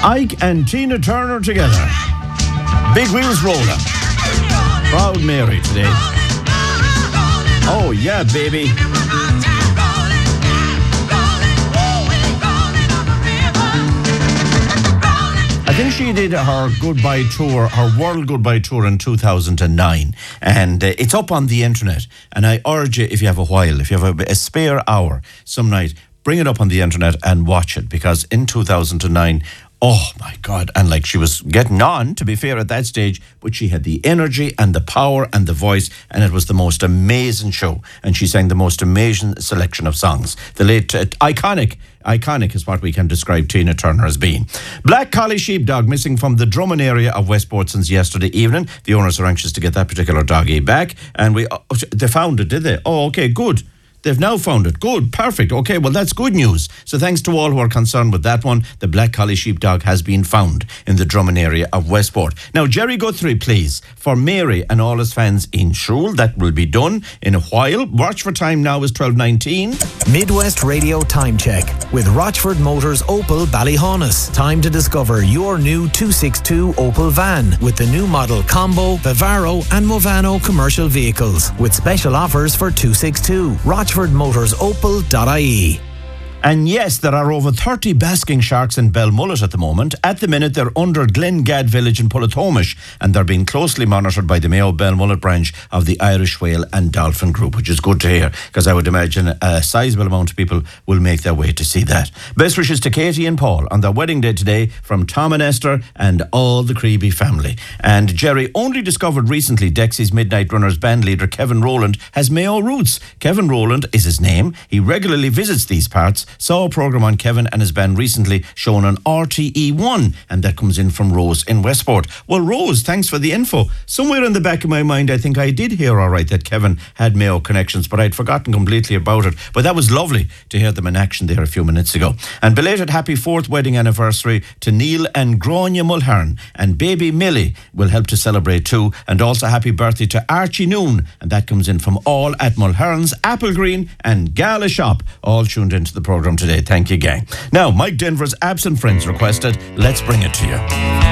Ike and Tina Turner together. Big wheels rolling. Proud Mary today. Oh yeah, baby. I think she did her goodbye tour, her world goodbye tour in 2009. And it's up on the internet. And I urge you, if you have a while, if you have a spare hour some night, bring it up on the internet and watch it. Because in 2009, oh my God, and like she was getting on, to be fair, at that stage, but she had the energy and the power and the voice, and it was the most amazing show. And she sang the most amazing selection of songs. The late, iconic is what we can describe Tina Turner as being. Black Collie Sheepdog missing from the Drummond area of Westport since yesterday evening. The owners are anxious to get that particular doggy back. And they found it, did they? Oh, okay, good. They've now found it. Good, perfect. Okay, well, that's good news. So thanks to all who are concerned with that one. The Black Collie Sheepdog has been found in the Drummond area of Westport. Now, Jerry Guthrie, please, for Mary and all his fans in Shrule. That will be done in a while. Watch for time now is 12:19. Midwest Radio Time Check with Rochford Motors Opel Ballyhaunis. Time to discover your new 262 Opel van with the new model Combo, Vivaro and Movano commercial vehicles with special offers for 262. RochfordMotorsOpel.ie. And yes, there are over 30 basking sharks in Belmullet at the moment. At the minute, they're under Glengad village in Pullatomish, and they're being closely monitored by the Mayo Belmullet branch of the Irish Whale and Dolphin Group, which is good to hear, because I would imagine a sizable amount of people will make their way to see that. Best wishes to Katie and Paul on their wedding day today from Tom and Esther and all the Creeby family. And Jerry only discovered recently Dexy's Midnight Runners band leader Kevin Rowland has Mayo roots. Kevin Rowland is his name. He regularly visits these parts. Saw a programme on Kevin and his band recently shown on RTE1, and that comes in from Rose in Westport. Well, Rose, thanks for the info. Somewhere in the back of my mind, I think I did hear all right that Kevin had Mayo connections, but I'd forgotten completely about it. But that was lovely to hear them in action there a few minutes ago. And belated happy 4th wedding anniversary to Neil and Grania Mulhern, and baby Millie will help to celebrate too. And also happy birthday to Archie Noon, and that comes in from all at Mulhern's, Applegreen and Gala Shop, all tuned into the programme today. Thank you, gang. Now, Mike Denver's Absent Friends requested. Let's bring it to you.